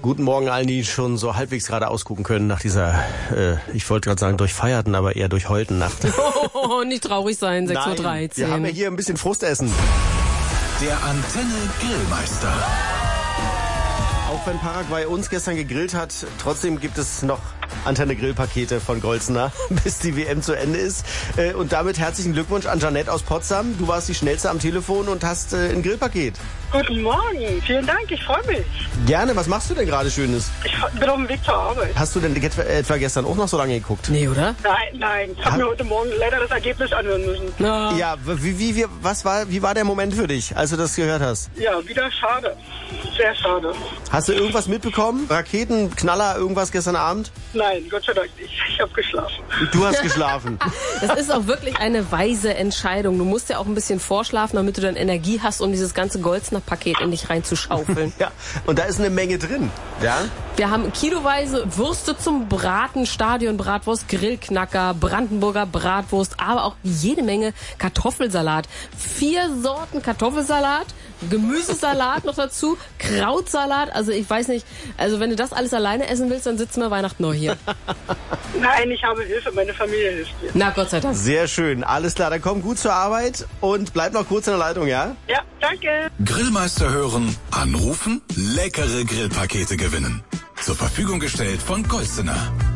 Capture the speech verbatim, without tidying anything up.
Guten Morgen allen, die schon so halbwegs gerade ausgucken können nach dieser, äh, ich wollte gerade sagen durchfeierten, aber eher durchheulten Nacht. Oh, nicht traurig sein, sechs Uhr dreizehn. Wir haben ja hier ein bisschen Frustessen. Der Antenne Grillmeister. Auch wenn Paraguay uns gestern gegrillt hat, trotzdem gibt es noch Antenne-Grillpakete von Golzner, bis die W M zu Ende ist. Und damit herzlichen Glückwunsch an Janette aus Potsdam. Du warst die Schnellste am Telefon und hast ein Grillpaket. Guten Morgen, vielen Dank, ich freue mich. Gerne, was machst du denn gerade Schönes? Ich bin auf dem Weg zur Arbeit. Hast du denn etwa gestern auch noch so lange geguckt? Nee, oder? Nein, nein, ich habe mir heute Morgen leider das Ergebnis anhören müssen. Na. Ja, wie, wie, wie, was war, wie war der Moment für dich, als du das gehört hast? Ja, wieder schade. Sehr schade. Hast du irgendwas mitbekommen? Raketen, Knaller, irgendwas gestern Abend? Nein, Gott sei Dank nicht. Ich habe geschlafen. Du hast geschlafen. Das ist auch wirklich eine weise Entscheidung. Du musst ja auch ein bisschen vorschlafen, damit du dann Energie hast, um dieses ganze Golzner Paket in dich reinzuschaufeln. Ja, und da ist eine Menge drin. Ja? Wir haben kiloweise Würste zum Braten, Stadionbratwurst, Grillknacker, Brandenburger Bratwurst, aber auch jede Menge Kartoffelsalat. Vier Sorten Kartoffelsalat, Gemüsesalat noch dazu, Krautsalat. Also ich weiß nicht, also wenn du das alles alleine essen willst, dann sitzen wir Weihnachten noch hier. Nein, ich habe Hilfe, meine Familie hilft mir. Na Gott sei Dank. Sehr schön, alles klar, dann komm gut zur Arbeit und bleib noch kurz in der Leitung, ja? Ja, danke. Grillmeister hören, anrufen, leckere Grillpakete gewinnen. Zur Verfügung gestellt von Golzner.